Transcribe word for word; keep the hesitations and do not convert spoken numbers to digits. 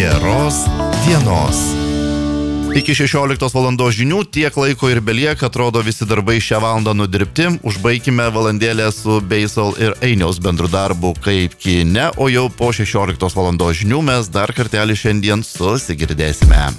geros dienos. Iki šešioliktos valandos žinių tiek laiko ir belieka, atrodo visi darbai šią valandą nudirbti. Užbaikime valandėlę su Beisol ir Einiaus bendru darbu kaip kine, o jau po šešioliktos valandos žinių mes dar kartelį šiandien susigirdėsime.